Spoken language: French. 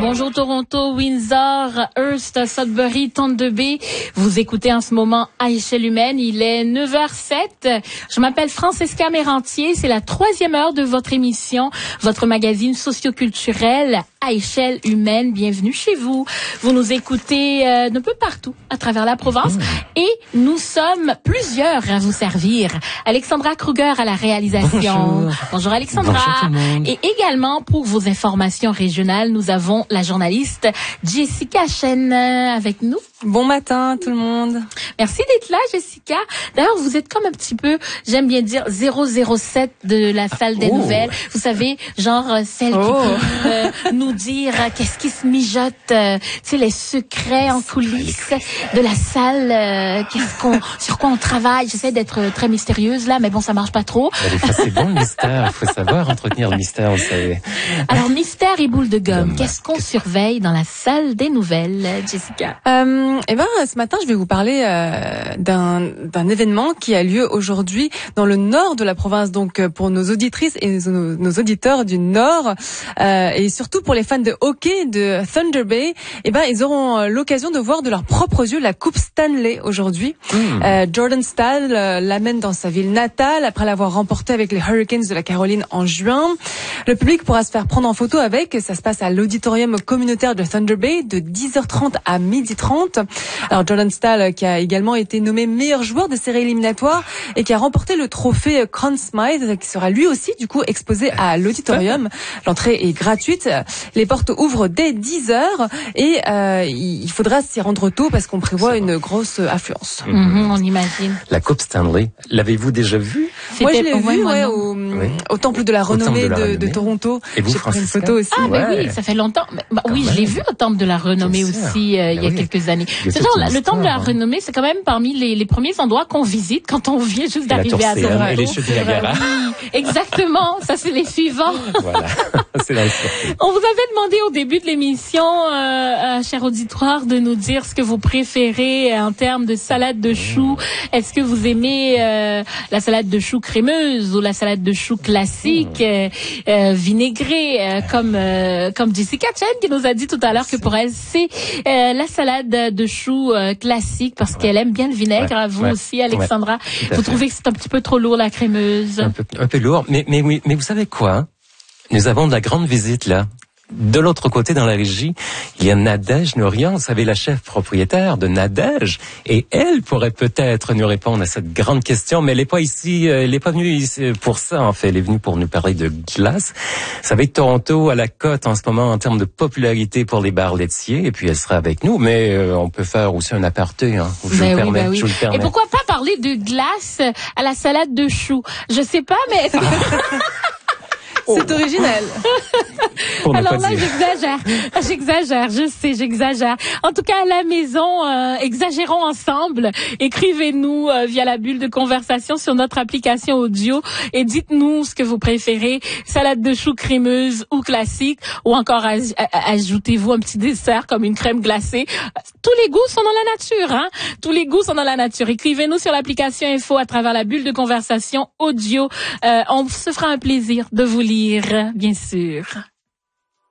Bonjour Toronto, Windsor, Hearst, Sudbury, Thunder Bay. Vous écoutez en ce moment à échelle humaine. Il est 9h07. Je m'appelle Francesca Mérantier. C'est la 3e heure de votre émission, votre magazine socioculturel à échelle humaine. Bienvenue chez vous. Vous nous écoutez d'un peu partout à travers la province et nous sommes plusieurs à vous servir. Alexandra Kruger à la réalisation. Bonjour Alexandra. Bonjour tout le monde. Et également pour vos informations régionales, nous avons la journaliste Jessica Chen avec nous. Bon matin tout le monde. Merci d'être là Jessica. D'ailleurs, vous êtes comme un petit peu, j'aime bien dire 007 de la salle des nouvelles. Vous savez, genre celle qui peut nous dire qu'est-ce qui se mijote, tu sais, les secrets en coulisses de la salle, sur quoi on travaille. J'essaie d'être très mystérieuse là, mais bon, ça marche pas trop. C'est bon le mystère, il faut savoir entretenir le mystère, vous savez. Alors, mystère et boule de gomme, qu'est-ce qu'on surveille dans la salle des nouvelles, Jessica? Ce matin, je vais vous parler d'un événement qui a lieu aujourd'hui dans le nord de la province. Donc, pour nos auditrices et nos auditeurs du nord, et surtout pour les fans de hockey de Thunder Bay, ils auront l'occasion de voir de leurs propres yeux la Coupe Stanley aujourd'hui. Jordan Staal l'amène dans sa ville natale après l'avoir remportée avec les Hurricanes de la Caroline en juin. Le public pourra se faire prendre en photo avec. Ça se passe à l'auditorium communautaire de Thunder Bay de 10h30 à 12h30. Alors Jordan Staal qui a également été nommé meilleur joueur de série éliminatoire et qui a remporté le trophée Conn Smythe qui sera lui aussi du coup exposé à l'auditorium. L'entrée est gratuite. Les portes ouvrent dès 10h et il faudra s'y rendre tôt parce qu'on prévoit une grosse affluence. On imagine. La Coupe Stanley, l'avez-vous déjà vue? Moi je l'ai vue au Temple de la Renommée de Toronto. Et vous, j'ai pris une photo aussi. Ah oui, ça fait longtemps. Oui, je l'ai vu au Temple de la Renommée aussi il y a quelques années. C'est genre, le Temple de la Renommée, c'est quand même parmi les premiers endroits qu'on visite quand on vient juste d'arriver à Toronto. Et les chutes de Niagara. Oui, exactement. Ça, c'est les suivants. Voilà, c'est la surprise. On vous avait demandé au début de l'émission, cher auditoire, de nous dire ce que vous préférez en termes de salade de choux. Est-ce que vous aimez la salade de choux crémeuse ou la salade de choux classique, vinaigrée, comme Jessica Chen qui nous a dit tout à l'heure que pour elle, c'est la salade de choux classique parce qu'elle aime bien le vinaigre. Vous aussi, Alexandra. Vous trouvez que c'est un petit peu trop lourd, la crémeuse? Un peu lourd. Mais oui, mais vous savez quoi? Nous avons de la grande visite là. De l'autre côté, dans la régie, il y a Nadège Nourian, vous savez, la chef propriétaire de Nadège, et elle pourrait peut-être nous répondre à cette grande question, mais elle n'est pas ici, elle n'est pas venue ici pour ça, en fait, elle est venue pour nous parler de glace. Vous savez, Toronto à la cote en ce moment en termes de popularité pour les bars laitiers, et puis elle sera avec nous, mais on peut faire aussi un aparté, hein. Je vous le permets. Et pourquoi pas parler de glace à la salade de choux? Je sais pas, mais... C'est original. Alors là, j'exagère, je sais, j'exagère. En tout cas, à la maison, exagérons ensemble. Écrivez-nous via la bulle de conversation sur notre application audio et dites-nous ce que vous préférez, salade de choux crémeuse ou classique, ou encore ajoutez-vous un petit dessert comme une crème glacée. Tous les goûts sont dans la nature, hein. Tous les goûts sont dans la nature. Écrivez-nous sur l'application info à travers la bulle de conversation audio. On se fera un plaisir de vous lire, bien sûr.